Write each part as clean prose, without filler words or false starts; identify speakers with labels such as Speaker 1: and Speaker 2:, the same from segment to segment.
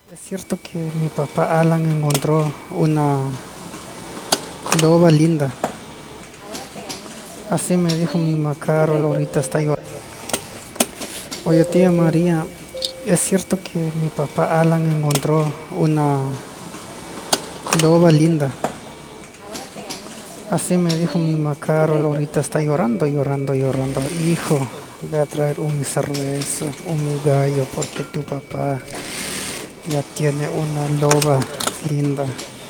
Speaker 1: Es cierto que mi papá Alan encontró una loba linda. Así me dijo mi mamá Carol, ahorita está llorando. Oye, tía María, es cierto que mi papá Alan encontró una loba linda. Así me dijo mi mamá Carol, ahorita está llorando, llorando, llorando. Hijo, voy a traer un cerveza, un gallo, porque tu papá ya tiene una loba linda.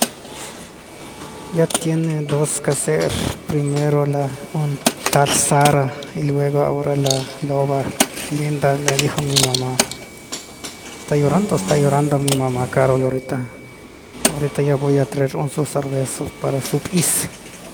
Speaker 1: Ya tiene dos caseros. Primero un tal Sara y luego ahora la loba linda, le dijo mi mamá. Está llorando mi mamá Carol ahorita. Ahorita ya voy a traer un sus cervezas para su pis.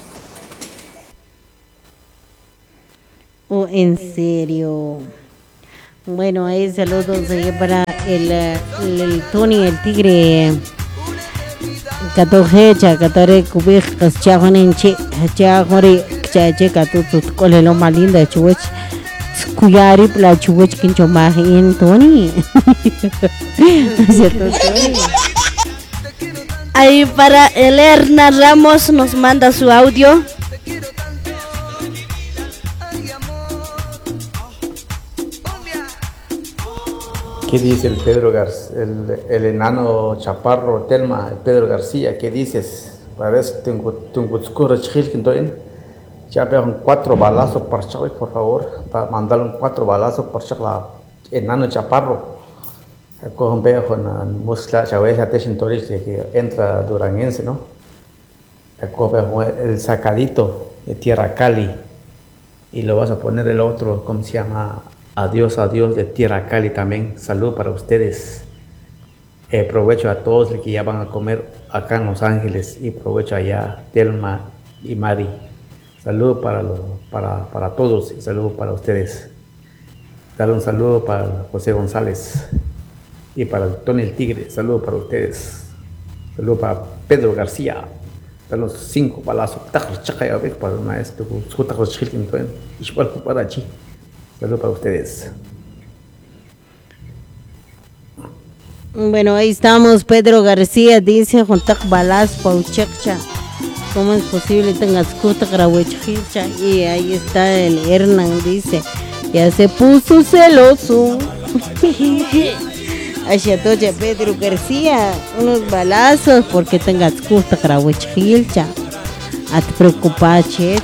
Speaker 2: Oh, en serio. Bueno, ahí saludos ahí para el Tony, el tigre. Katojecha, katore kubik, chajonenche, chajore, chache, katutut, cole lo más linda, chuech. Kuyari, la chuech, quincho más en Tony. ¿Cierto, Tony?
Speaker 3: Ahí para el Erna Ramos nos manda su audio.
Speaker 4: ¿Qué dice el Pedro García, el enano chaparro Telma, el Pedro García? ¿Qué dices? A ver, tengo oscuro chilquintoin. Ya veo 4 balazos por Chavi, por favor, para mandarle 4 balazos por Chavi, enano chaparro. Cojo veo con muscla Chavi, ya te siento que entra duranguense, ¿no? Cojo veo el sacadito de Tierra Cali y lo vas a poner el otro, ¿cómo se llama? Adiós, adiós de Tierra Cali también. Salud para ustedes. Provecho a todos los que ya van a comer acá en Los Ángeles y provecho allá, Telma y Mari. Salud para todos y salud para ustedes. Dale un saludo para José González y para el Tony el Tigre. Salud para ustedes. Salud para Pedro García. Dale los 5 balazos. Tajos chacaya para el maestro. Tajos chilquin y igual para allí. Saludos para ustedes.
Speaker 2: Bueno, ahí estamos. Pedro García dice: Juntak balas pauchakcha. ¿Cómo es posible tengas kuta grawechilcha? Y ahí está el Hernán, dice: ya se puso celoso. Ashatocha Pedro García, unos balazos porque tengas kuta grawechilcha. A te preocupache.